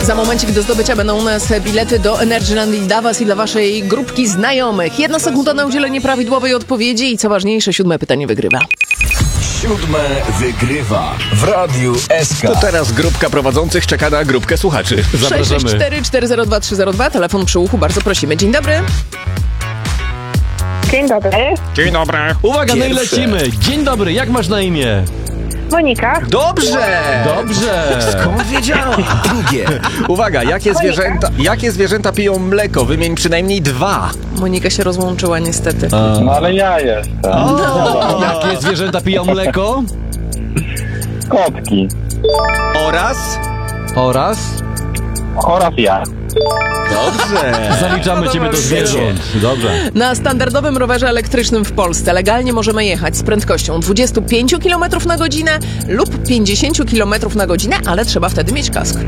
Za momencik do zdobycia będą u nas bilety do Energylandii dla was i dla waszej grupki znajomych. 1 sekunda na udzielenie prawidłowej odpowiedzi i co ważniejsze, 7 pytanie wygrywa. 7 wygrywa w Radiu SK. To teraz grupka prowadzących czeka na grupkę słuchaczy. Zapraszamy. 664 402 302, telefon przy uchu, bardzo prosimy. Dzień dobry. Dzień dobry, Dzień dobry. Uwaga, no i Pierwsze. lecimy. Dzień dobry, jak masz na imię? Monika. Dobrze! Dobrze. Skąd wiedziałem? Drugie. Uwaga, jakie zwierzęta piją mleko? Wymień przynajmniej 2. Monika się rozłączyła niestety. No ale ja jestem. Jakie zwierzęta piją mleko? Kotki. Oraz? Oraz ja. Dobrze. Zaliczamy ciebie do zwierząt. Dobrze. Na standardowym rowerze elektrycznym w Polsce legalnie możemy jechać z prędkością 25 km na godzinę lub 50 km na godzinę, ale trzeba wtedy mieć kask.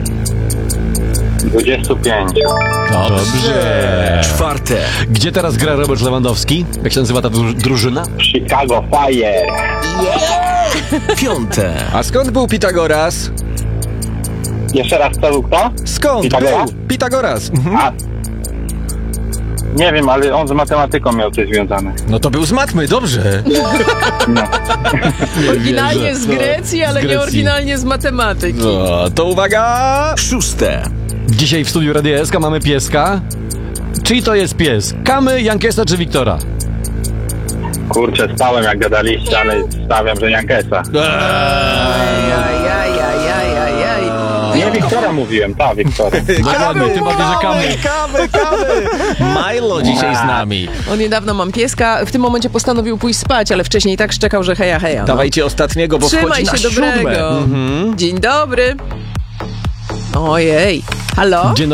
25. Dobrze. Czwarte. Gdzie teraz gra Robert Lewandowski? Jak się nazywa ta drużyna? Chicago Fire. Piąte. A skąd był Pitagoras? Jeszcze raz, co był kto? Skąd Pitagoras? był Pitagoras? Mhm. A. Nie wiem, ale on z matematyką miał coś związane. No to był z matmy, dobrze. No. Oryginalnie z Grecji, ale Z Grecji. nie oryginalnie z matematyki. No, to uwaga. Szóste. Dzisiaj w studiu Radia SK mamy pieska. Czyj to jest pies? Kamy, Jankesa czy Wiktora? Kurczę, spałem jak gadaliście, ale stawiam, że Jankesa. Ajajajajajajaj. Nie, Wiktora mówiłem, tak, Wiktora. Dokładnie, tym bardziej, że Kamy. Kawy. Milo dzisiaj z nami. On niedawno mam pieska, w tym momencie postanowił pójść spać, ale wcześniej tak szczekał, że heja, heja. No. Dawajcie ostatniego, bo Trzymaj wchodzi na się dobrego. 7. Dzień dobry. Ojej. Halo? Dzień